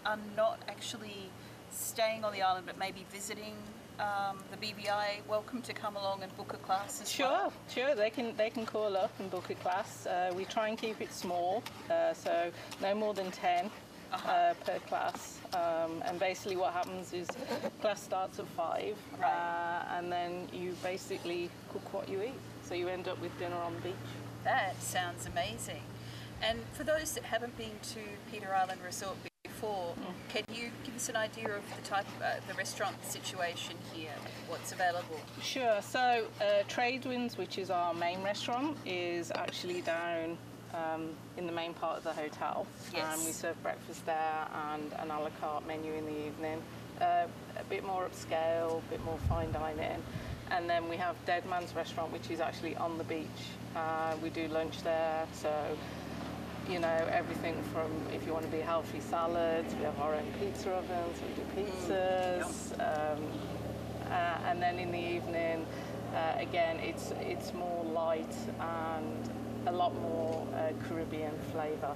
are not actually staying on the island but maybe visiting the BVI, welcome to come along and book a class as well? Sure. They can call up and book a class. We try and keep it small, so no more than 10 per class. And basically what happens is class starts at 5, and then you basically cook what you eat. So you end up with dinner on the beach. That sounds amazing. And for those that haven't been to Peter Island Resort before, can you give us an idea of the type, the restaurant situation here, what's available? Sure. So Tradewinds, which is our main restaurant, is actually down in the main part of the hotel. Yes. We serve breakfast there and an a la carte menu in the evening. A bit more upscale, a bit more fine dining. And then we have Dead Man's Restaurant, which is actually on the beach. We do lunch there, so you know, everything from, if you want to be healthy, salads, we have our own pizza ovens, we do pizzas, and then in the evening, again, it's more light and a lot more Caribbean flavour.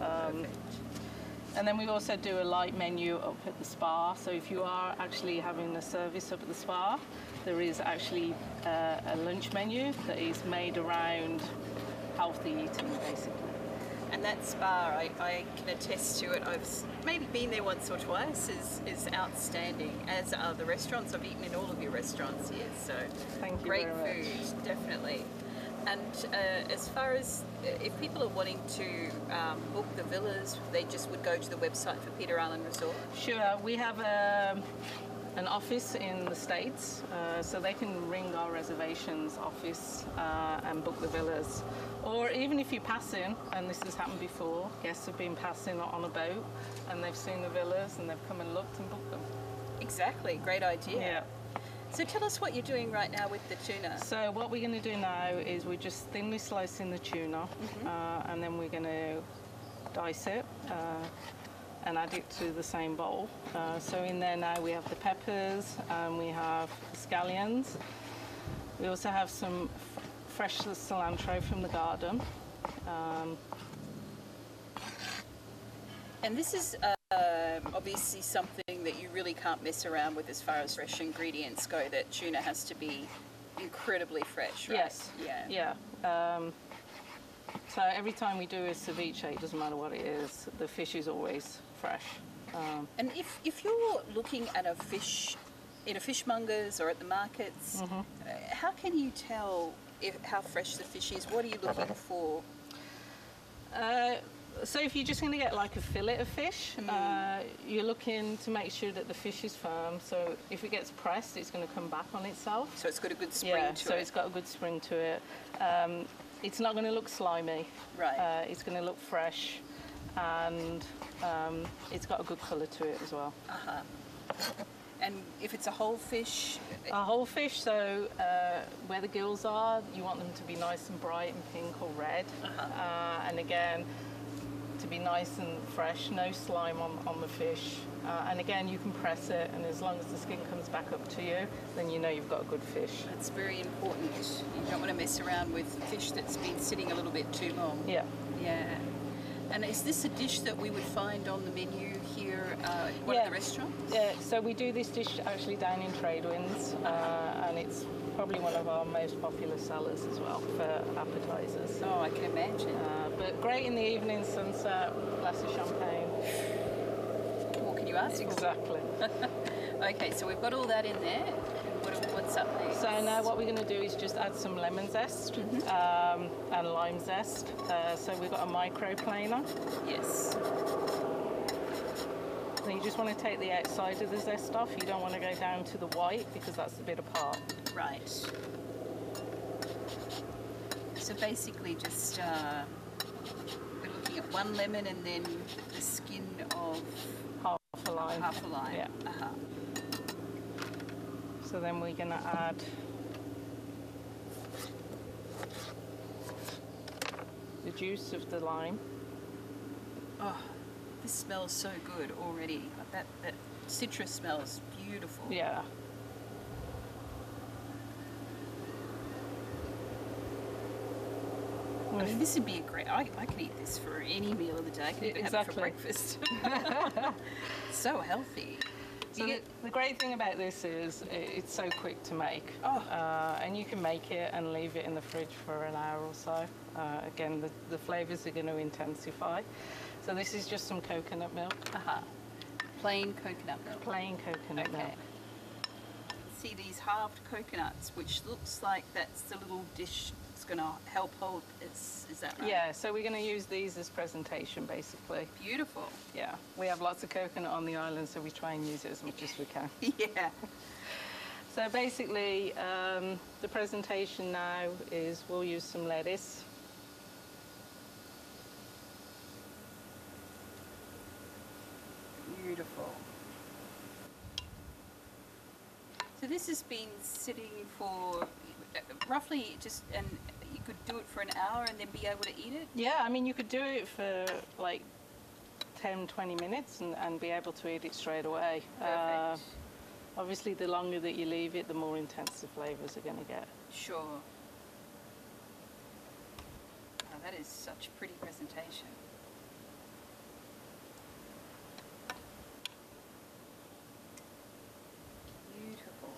And then we also do a light menu up at the spa, so if you are actually having a service up at the spa, there is actually a lunch menu that is made around healthy eating, basically. And that spa, I can attest to it. I've maybe been there once or twice. Is outstanding, as are the restaurants. I've eaten in all of your restaurants here, so Thank you great very food, much. Definitely. And as far as if people are wanting to book the villas, they just would go to the website for Peter Island Resort. Sure, we have an office in the States, so they can ring our reservations office and book the villas. Or even if you pass in, and this has happened before, guests have been passing on a boat and they've seen the villas and they've come and looked and booked them. Exactly, great idea. Yeah. So tell us what you're doing right now with the tuna. So what we're going to do now is we're just thinly slicing the tuna, and then we're going to dice it and add it to the same bowl. So in there now we have the peppers, and we have the scallions. We also have some fresh cilantro from the garden. And this is obviously something that you really can't mess around with as far as fresh ingredients go, that tuna has to be incredibly fresh, right? Yes. Yeah. So every time we do a ceviche, it doesn't matter what it is, the fish is always fresh. And if you're looking at a fish in a fishmongers or at the markets, how can you tell how fresh the fish is? What are you looking for? So if you're just going to get like a fillet of fish, you're looking to make sure that the fish is firm. So if it gets pressed, it's going to come back on itself. So it's got a good spring to it. So it's got a good spring to it. It's not going to look slimy. Right. It's going to look fresh, and it's got a good colour to it as well. And if it's a whole fish? A whole fish, so where the gills are, you want them to be nice and bright and pink or red. And again, to be nice and fresh, no slime on the fish. And again, you can press it, and as long as the skin comes back up to you, then you know you've got a good fish. That's very important. You don't want to mess around with fish that's been sitting a little bit too long. Yeah. Yeah. And is this a dish that we would find on the menu here at one of the restaurants? Yeah, so we do this dish actually down in Tradewinds, and it's probably one of our most popular sellers as well for appetizers. Oh, I can imagine. But great in the evening, sunset, glass of champagne. What can you ask for? Exactly. Okay, so we've got all that in there. What's up next? So now what we're going to do is just add some lemon zest and lime zest. So we've got a microplaner. Yes. Then you just want to take the outside of the zest off. You don't want to go down to the white because that's the bitter part. Right. So basically just we're looking at one lemon and then the skin of Half a lime. half a lime. Yeah. So then we're going to add the juice of the lime. Oh, this smells so good already. That citrus smells beautiful. Yeah. I mean, this would be a great. I could eat this for any meal of the day. I could even have it for breakfast. so healthy. So the great thing about this is it's so quick to make. Oh. And you can make it and leave it in the fridge for an hour or so. Again, the flavours are going to intensify. So this is just some coconut milk. Plain coconut milk. Plain coconut milk. See these halved coconuts, which looks like that's the little dish that's going to help hold. Is that right? Yeah, so we're going to use these as presentation, basically. Beautiful. Yeah, we have lots of coconut on the island, so we try and use it as much as we can. Yeah. So basically, the presentation now is we'll use some lettuce. Beautiful. So this has been sitting for roughly and you could do it for an hour and then be able to eat it? Yeah, I mean, you could do it for like 10, 20 minutes and be able to eat it straight away. Perfect. Obviously, the longer that you leave it, the more intense the flavours are going to get. Sure. Oh, that is such a pretty presentation. Beautiful.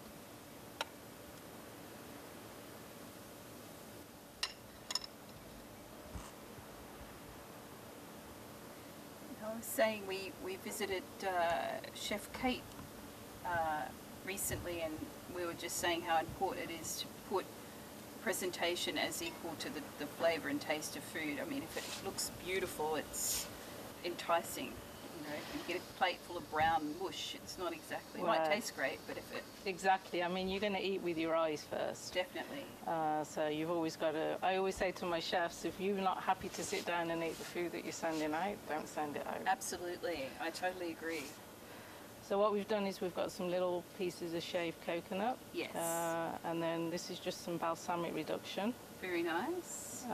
I was saying we visited Chef Kate recently, and we were just saying how important it is to put presentation as equal to the flavour and taste of food. I mean, if it looks beautiful, it's enticing. You know, if you get a plate full of brown mush, it's not exactly, it might taste great, but if it... Exactly, I mean, you're going to eat with your eyes first. Definitely. So you've always got to, I always say to my chefs, if you're not happy to sit down and eat the food that you're sending out, don't send it out. Absolutely, I totally agree. So what we've done is we've got some little pieces of shaved coconut. Yes. And then this is just some balsamic reduction. Very nice.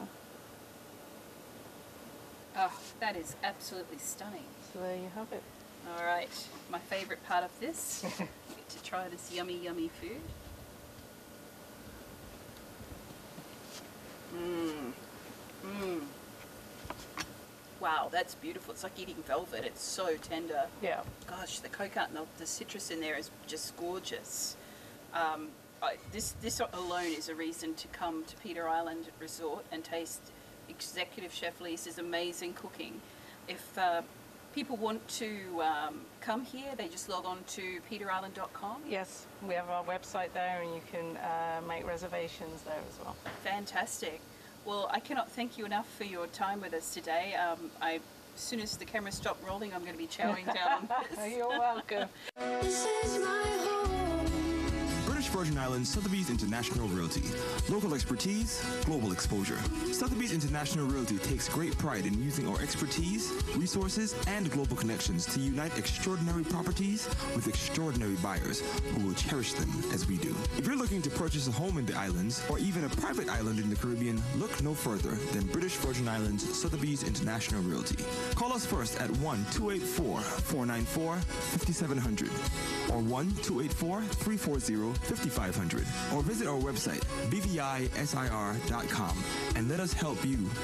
Oh, that is absolutely stunning. So there you have it. All right, my favourite part of this, I get to try this yummy, yummy food. Wow, that's beautiful. It's like eating velvet. It's so tender. Yeah. Gosh, the coconut and the citrus in there is just gorgeous. This alone is a reason to come to Peter Island Resort and taste Executive Chef Lisa's amazing cooking. If people want to come here, they just log on to peterisland.com. Yes, we have our website there and you can make reservations there as well. Fantastic. Well, I cannot thank you enough for your time with us today. As soon as the camera stopped rolling, I'm going to be chowing down on this. You're welcome. This is my home. British Virgin Islands Sotheby's International Realty. Local expertise, global exposure. Sotheby's International Realty takes great pride in using our expertise, resources, and global connections to unite extraordinary properties with extraordinary buyers who will cherish them as we do. If you're looking to purchase a home in the islands or even a private island in the Caribbean, look no further than British Virgin Islands Sotheby's International Realty. Call us first at 1-284-494-5700 or 1-284-340-5500 or visit our website bvisir.com and let us help you